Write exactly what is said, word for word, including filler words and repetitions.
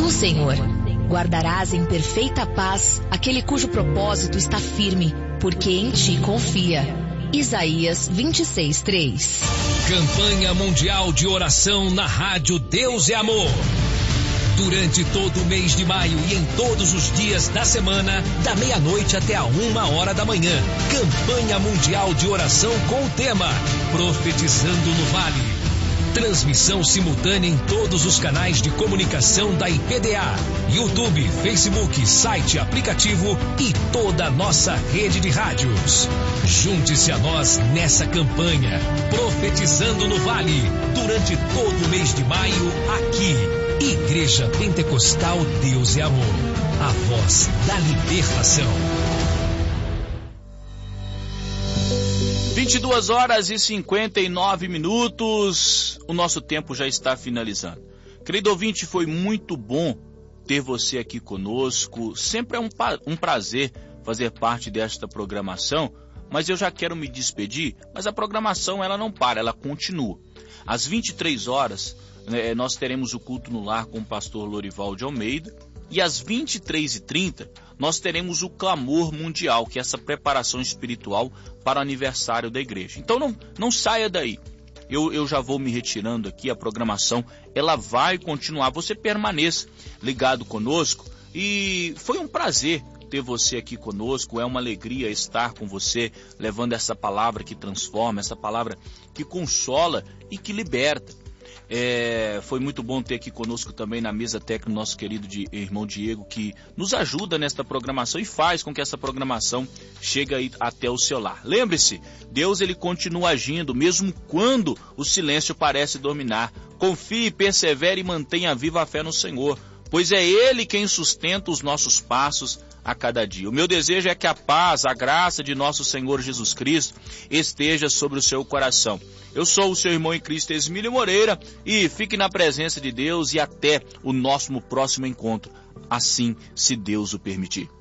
Tu, Senhor, guardarás em perfeita paz aquele cujo propósito está firme, porque em ti confia. Isaías vinte e seis, três. Campanha Mundial de Oração na Rádio Deus é Amor. Durante todo o mês de maio e em todos os dias da semana, da meia-noite até a uma hora da manhã. Campanha Mundial de Oração com o tema Profetizando no Vale. Transmissão simultânea em todos os canais de comunicação da I P D A, YouTube, Facebook, site, aplicativo e toda a nossa rede de rádios. Junte-se a nós nessa campanha Profetizando no Vale, durante todo o mês de maio, aqui. Igreja Pentecostal Deus é Amor, a voz da libertação. vinte e duas horas e cinquenta e nove minutos, o nosso tempo já está finalizando. Querido ouvinte, foi muito bom ter você aqui conosco. Sempre é um, um prazer fazer parte desta programação, mas eu já quero me despedir, mas a programação ela não para, ela continua. Às vinte e três horas, né, nós teremos o culto no lar com o pastor Lorival de Almeida, e às vinte e três e trinta nós teremos o Clamor Mundial, que é essa preparação espiritual para o aniversário da igreja. Então não, não saia daí. Eu, eu já vou me retirando aqui, a programação ela vai continuar. Você permaneça ligado conosco e foi um prazer ter você aqui conosco. É uma alegria estar com você, levando essa palavra que transforma, essa palavra que consola e que liberta. É, foi muito bom ter aqui conosco também na mesa técnica o nosso querido de, irmão Diego, que nos ajuda nesta programação e faz com que essa programação chegue aí até o seu lar. Lembre-se, Deus ele continua agindo mesmo quando o silêncio parece dominar. Confie, persevere e mantenha viva a fé no Senhor, pois é Ele quem sustenta os nossos passos a cada dia. O meu desejo é que a paz, a graça de nosso Senhor Jesus Cristo esteja sobre o seu coração. Eu sou o seu irmão em Cristo, Esmílio Moreira, e fique na presença de Deus e até o nosso próximo encontro, assim, se Deus o permitir.